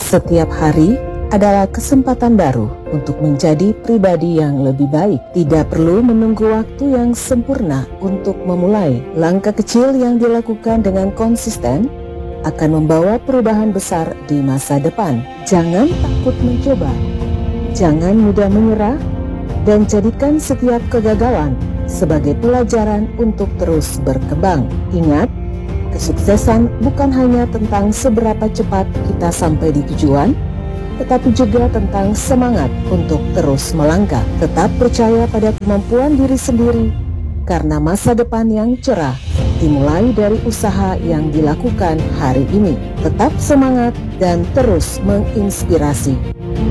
Setiap hari adalah kesempatan baru untuk menjadi pribadi yang lebih baik. Tidak perlu menunggu waktu yang sempurna untuk memulai. Langkah kecil yang dilakukan dengan konsisten akan membawa perubahan besar di masa depan. Jangan takut mencoba, jangan mudah menyerah, dan jadikan setiap kegagalan sebagai pelajaran untuk terus berkembang. Ingat, kesuksesan bukan hanya tentang seberapa cepat kita sampai di tujuan, tetapi juga tentang semangat untuk terus melangkah. Tetap percaya pada kemampuan diri sendiri, karena masa depan yang cerah dimulai dari usaha yang dilakukan hari ini. Tetap semangat dan terus menginspirasi.